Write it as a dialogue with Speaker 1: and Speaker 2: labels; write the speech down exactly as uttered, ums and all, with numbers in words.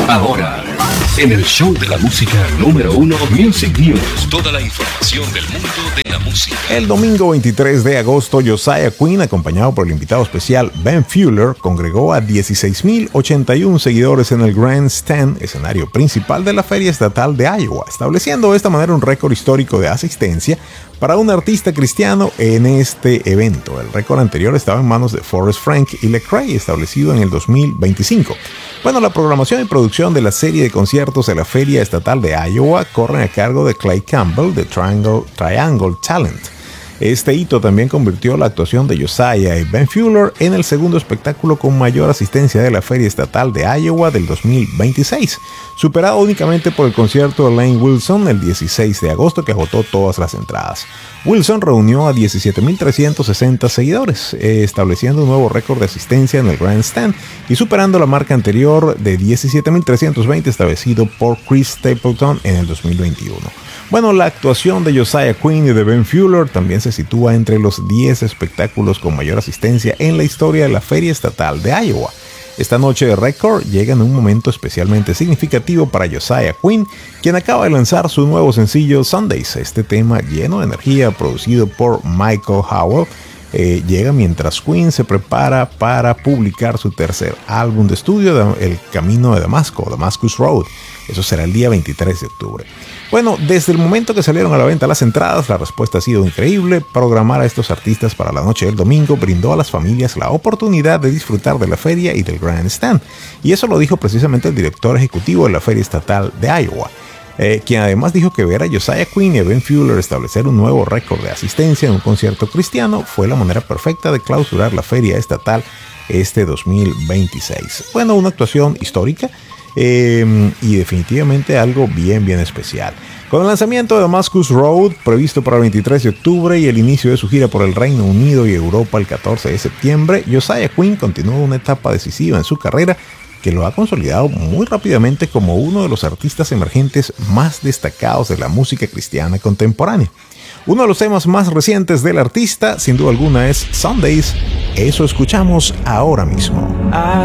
Speaker 1: Ahora, en el show de la música número uno, Music News. Toda la información del mundo de la música.
Speaker 2: El domingo veintitrés de agosto, Josiah Quinn, acompañado por el invitado especial Ben Fuller, congregó a dieciséis mil ochenta y uno seguidores en el Grandstand, escenario principal de la Feria Estatal de Iowa, estableciendo de esta manera un récord histórico de asistencia para un artista cristiano en este evento. El récord anterior estaba en manos de Forrest Frank y Lecrae, establecido en el dos mil veinticinco. Bueno, la programación y producción de la serie de conciertos de la Feria Estatal de Iowa corren a cargo de Clay Campbell de Triangle, Triangle Talent. Este hito también convirtió la actuación de Josiah y Ben Fuller en el segundo espectáculo con mayor asistencia de la Feria Estatal de Iowa del dos mil veintiséis, superado únicamente por el concierto de Lane Wilson el dieciséis de agosto, que agotó todas las entradas. Wilson reunió a diecisiete mil trescientos sesenta seguidores, eh, estableciendo un nuevo récord de asistencia en el Grandstand y superando la marca anterior de diecisiete mil trescientos veinte establecido por Chris Stapleton en el dos mil veintiuno. Bueno, la actuación de Josiah Quinn y de Ben Fuller también se sitúa entre los diez espectáculos con mayor asistencia en la historia de la Feria Estatal de Iowa. Esta noche de récord llega en un momento especialmente significativo para Josiah Quinn, quien acaba de lanzar su nuevo sencillo Sundays. Este tema lleno de energía, producido por Michael Howell, eh, llega mientras Quinn se prepara para publicar su tercer álbum de estudio, El Camino de Damasco, Damascus Road. Eso será el día veintitrés de octubre. Bueno, desde el momento que salieron a la venta las entradas, la respuesta ha sido increíble. Programar a estos artistas para la noche del domingo brindó a las familias la oportunidad de disfrutar de la feria y del Grandstand. Y eso lo dijo precisamente el director ejecutivo de la Feria Estatal de Iowa, eh, quien además dijo que ver a Josiah Quinn y a Ben Fuller establecer un nuevo récord de asistencia en un concierto cristiano fue la manera perfecta de clausurar la Feria Estatal este dos mil veintiséis. Bueno, una actuación histórica. Eh, y definitivamente algo bien bien especial. Con el lanzamiento de Damascus Road previsto para el veintitrés de octubre y el inicio de su gira por el Reino Unido y Europa el catorce de septiembre, Josiah Quinn continúa una etapa decisiva en su carrera que lo ha consolidado muy rápidamente como uno de los artistas emergentes más destacados de la música cristiana contemporánea. Uno de los temas más recientes del artista, sin duda alguna, es Sundays. Eso escuchamos ahora mismo.